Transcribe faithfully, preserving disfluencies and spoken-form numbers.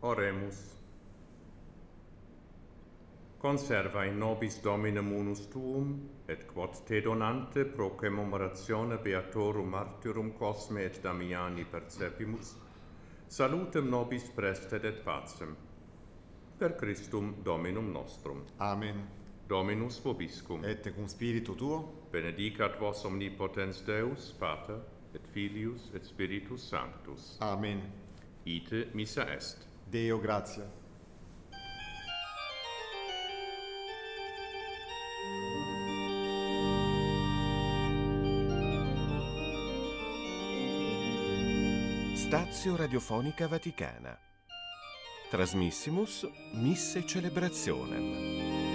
Oremus. Conserva in nobis Domine munus tuum, et quod te donante pro commemoratione beatorum martyrum Cosme et Damiani percepimus, salutem nobis prestet et pacem. Per Christum Dominum nostrum. Amen. Dominus vobiscum. Et cum spiritu tuo. Benedicat vos omnipotens Deus, Pater, et Filius, et Spiritus Sanctus. Amen. Ite missa est. Deo gratia. Stazio Radiofonica Vaticana. Trasmissimus Misse Celebrationem.